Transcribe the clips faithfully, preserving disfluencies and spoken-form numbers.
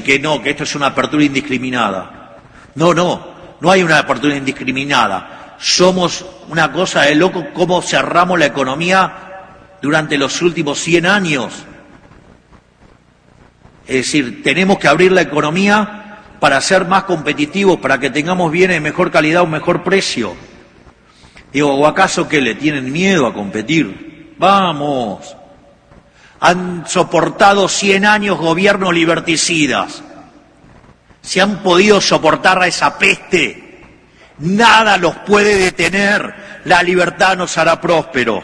que no, que esto es una apertura indiscriminada. No, no, no hay una apertura indiscriminada. Somos una cosa de loco cómo cerramos la economía durante los últimos cien años. Es decir, tenemos que abrir la economía para ser más competitivos, para que tengamos bienes de mejor calidad, un mejor precio. Digo, ¿o acaso que le tienen miedo a competir? Vamos. Han soportado cien años gobiernos liberticidas. Si han podido soportar a esa peste, nada los puede detener. La libertad nos hará prósperos.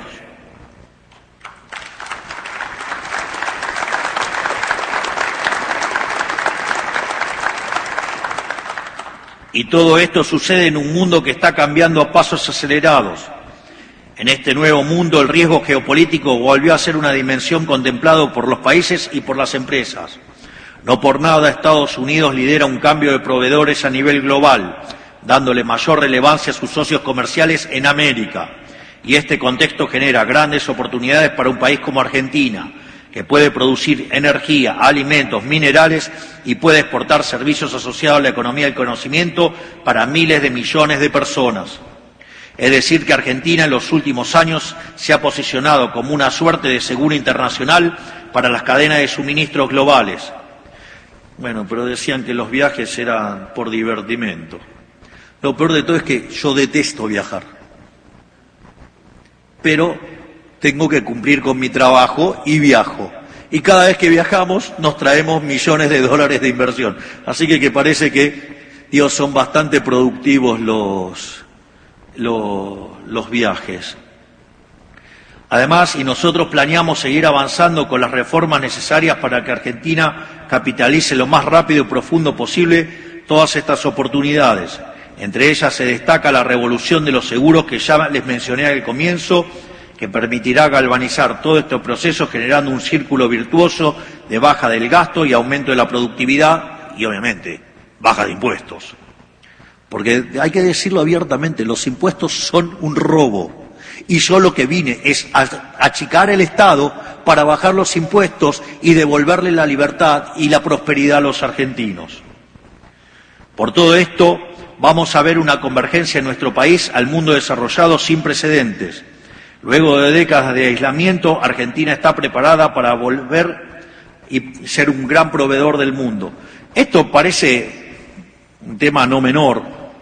Y todo esto sucede en un mundo que está cambiando a pasos acelerados. En este nuevo mundo el riesgo geopolítico volvió a ser una dimensión contemplada por los países y por las empresas. No por nada Estados Unidos lidera un cambio de proveedores a nivel global, dándole mayor relevancia a sus socios comerciales en América. Y este contexto genera grandes oportunidades para un país como Argentina, que puede producir energía, alimentos, minerales y puede exportar servicios asociados a la economía del conocimiento para miles de millones de personas. Es decir, que Argentina en los últimos años se ha posicionado como una suerte de seguro internacional para las cadenas de suministros globales. Bueno, pero decían que los viajes eran por divertimento. Lo peor de todo es que yo detesto viajar. Pero tengo que cumplir con mi trabajo y viajo. Y cada vez que viajamos nos traemos millones de dólares de inversión. Así que, que parece que, Dios, son bastante productivos los, los, los viajes. Además, y nosotros planeamos seguir avanzando con las reformas necesarias para que Argentina capitalice lo más rápido y profundo posible todas estas oportunidades. Entre ellas se destaca la revolución de los seguros que ya les mencioné al comienzo, que permitirá galvanizar todo este proceso generando un círculo virtuoso de baja del gasto y aumento de la productividad y, obviamente, baja de impuestos. Porque hay que decirlo abiertamente, los impuestos son un robo. Y yo lo que vine es a achicar el Estado para bajar los impuestos y devolverle la libertad y la prosperidad a los argentinos. Por todo esto, vamos a ver una convergencia en nuestro país al mundo desarrollado sin precedentes. Luego de décadas de aislamiento, Argentina está preparada para volver y ser un gran proveedor del mundo. Esto parece un tema no menor,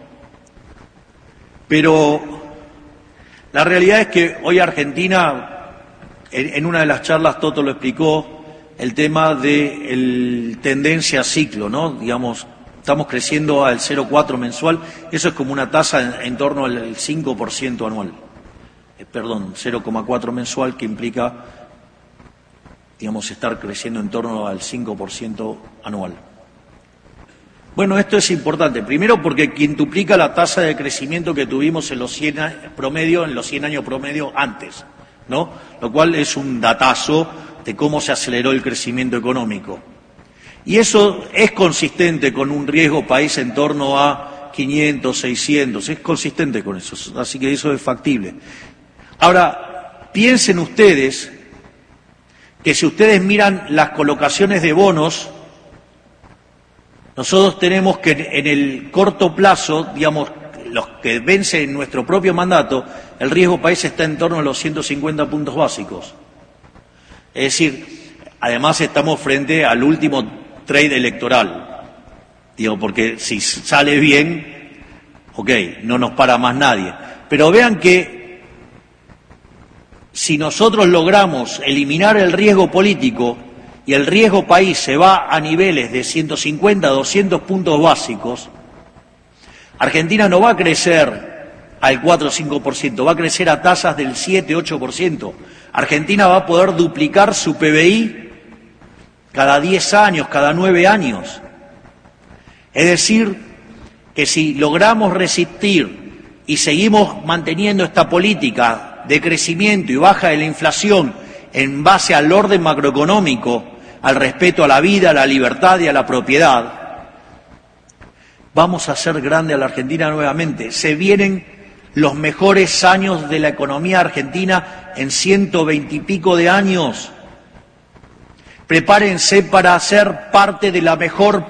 pero la realidad es que hoy Argentina, en una de las charlas Toto lo explicó, el tema de el tendencia a ciclo, ¿no? Digamos, estamos creciendo al cero coma cuatro mensual, eso es como una tasa en, en torno al cinco por ciento anual. Perdón, cero coma cuatro mensual, que implica, digamos, estar creciendo en torno al cinco por ciento anual. Bueno, esto es importante, primero porque quintuplica la tasa de crecimiento que tuvimos en los cien promedio, en los cien años promedio antes, ¿no? Lo cual es un datazo de cómo se aceleró el crecimiento económico. Y eso es consistente con un riesgo país en torno a quinientos, seiscientos, es consistente con eso, así que eso es factible. Ahora, piensen ustedes que si ustedes miran las colocaciones de bonos, nosotros tenemos que en el corto plazo, digamos, los que vencen en nuestro propio mandato, el riesgo país está en torno a los ciento cincuenta puntos básicos. Es decir, además estamos frente al último trade electoral. Digo, porque si sale bien, ok, no nos para más nadie. Pero vean que si nosotros logramos eliminar el riesgo político y el riesgo país se va a niveles de ciento cincuenta, doscientos puntos básicos, Argentina no va a crecer al cuatro o cinco por ciento, va a crecer a tasas del siete, ocho por ciento. Argentina va a poder duplicar su P B I cada diez años, cada nueve años. Es decir, que si logramos resistir y seguimos manteniendo esta política de crecimiento y baja de la inflación en base al orden macroeconómico, al respeto a la vida, a la libertad y a la propiedad, vamos a hacer grande a la Argentina nuevamente. Se vienen los mejores años de la economía argentina en ciento veinte y pico de años. Prepárense para ser parte de la mejor